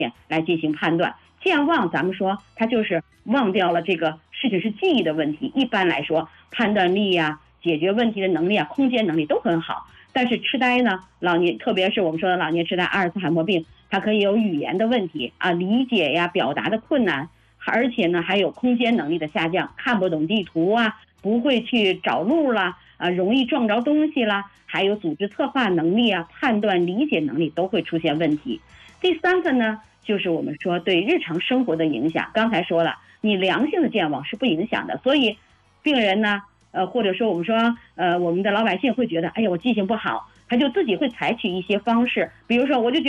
来进行判断。健忘咱们说它就是忘掉了这个事情是记忆的问题，一般来说判断力呀、解决问题的能力啊、空间能力都很好。但是痴呆呢，特别是我们说的老年痴呆、阿尔茨海默病，它可以有语言的问题啊，理解呀、表达的困难，而且呢还有空间能力的下降，看不懂地图啊，不会去找路啦，容易撞着东西啦，还有组织策划能力啊、判断理解能力都会出现问题。第三个呢，就是我们说对日常生活的影响。刚才说了，你良性的健忘是不影响的，所以病人呢，或者说我们说，我们的老百姓会觉得，哎呀，我记性不好，他就自己会采取一些方式，比如说我就觉得